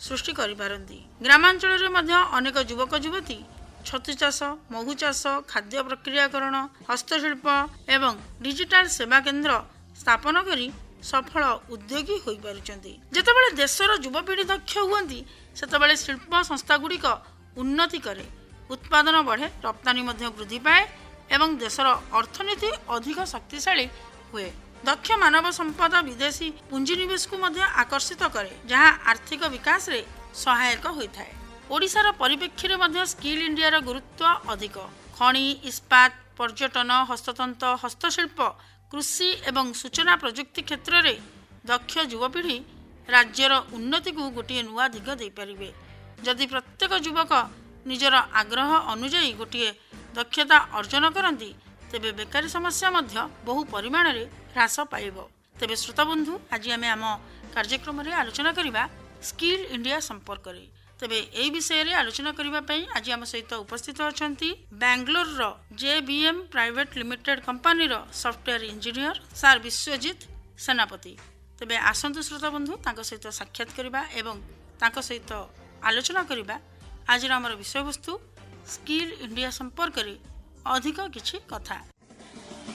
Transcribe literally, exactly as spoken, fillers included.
ସୃଷ୍ଟି କରିପାରନ୍ତି। ଗ୍ରାମାଞ୍ଚଳରେ ମଧ୍ୟ ଅନେକ ଯୁବକ ଯୁବତୀ ଛତୁ ଚାଷ, ମହୁ ଚାଷ, ଖାଦ୍ୟ ପ୍ରକ୍ରିୟାକରଣ, ହସ୍ତଶିଳ୍ପ ଏବଂ ଡିଜିଟାଲ ସେବା କେନ୍ଦ୍ର ସ୍ଥାପନ କରି ସଫଳ ଉଦ୍ୟୋଗୀ ହୋଇପାରୁଛନ୍ତି। ଯେତେବେଳେ ଦେଶର ଯୁବପିଢ଼ି ଦକ୍ଷ ହୁଅନ୍ତି ସେତେବେଳେ ଶିଳ୍ପ ସଂସ୍ଥାଗୁଡ଼ିକ ଉନ୍ନତି କରେ, ଉତ୍ପାଦନ ବଢ଼େ, ରପ୍ତାନି ମଧ୍ୟ ବୃଦ୍ଧି ପାଏ ଏବଂ ଦେଶର ଅର୍ଥନୀତି ଅଧିକ ଶକ୍ତିଶାଳୀ ହୁଏ। ଦକ୍ଷ ମାନବ ସମ୍ପଦ ବିଦେଶୀ ପୁଞ୍ଜିନିବେଶକୁ ମଧ୍ୟ ଆକର୍ଷିତ କରେ, ଯାହା ଆର୍ଥିକ ବିକାଶରେ ସହାୟକ ହୋଇଥାଏ। ଓଡ଼ିଶାର ପରିପ୍ରେକ୍ଷୀରେ ମଧ୍ୟ ସ୍କିଲ୍ ଇଣ୍ଡିଆର ଗୁରୁତ୍ୱ ଅଧିକ। ଖଣି, ଇସ୍ପାତ, ପର୍ଯ୍ୟଟନ, ହସ୍ତତନ୍ତ, ହସ୍ତଶିଳ୍ପ, କୃଷି ଏବଂ ସୂଚନା ପ୍ରଯୁକ୍ତି କ୍ଷେତ୍ରରେ ଦକ୍ଷ ଯୁବପିଢ଼ି ରାଜ୍ୟର ଉନ୍ନତିକୁ ଗୋଟିଏ ନୂଆ ଦିଗ ଦେଇପାରିବେ। ଯଦି ପ୍ରତ୍ୟେକ ଯୁବକ ନିଜର ଆଗ୍ରହ ଅନୁଯାୟୀ ଗୋଟିଏ ଦକ୍ଷତା ଅର୍ଜନ କରନ୍ତି ତେବେ ବେକାରୀ ସମସ୍ୟା ମଧ୍ୟ ବହୁ ପରିମାଣରେ ହ୍ରାସ ପାଇବ। ତେବେ ଶ୍ରୋତାବନ୍ଧୁ, ଆଜି ଆମେ ଆମ କାର୍ଯ୍ୟକ୍ରମରେ ଆଲୋଚନା କରିବା ସ୍କିଲ୍ ଇଣ୍ଡିଆ ସମ୍ପର୍କରେ। ତେବେ ଏହି ବିଷୟରେ ଆଲୋଚନା କରିବା ପାଇଁ ଆଜି ଆମ ସହିତ ଉପସ୍ଥିତ ଅଛନ୍ତି ବାଙ୍ଗାଲୋରର ଜେ ବି ଏମ୍ ପ୍ରାଇଭେଟ ଲିମିଟେଡ୍ କମ୍ପାନୀର ସଫ୍ଟୱେୟାର ଇଞ୍ଜିନିୟର ସାର୍ ବିଶ୍ୱଜିତ ସେନାପତି। ତେବେ ଆସନ୍ତୁ ଶ୍ରୋତାବନ୍ଧୁ, ତାଙ୍କ ସହିତ ସାକ୍ଷାତ କରିବା ଏବଂ ତାଙ୍କ ସହିତ ଆଲୋଚନା କରିବା ଆଜିର ଆମର ବିଷୟବସ୍ତୁ ସ୍କିଲ୍ ଇଣ୍ଡିଆ ସମ୍ପର୍କରେ ଅଧିକ କିଛି କଥା।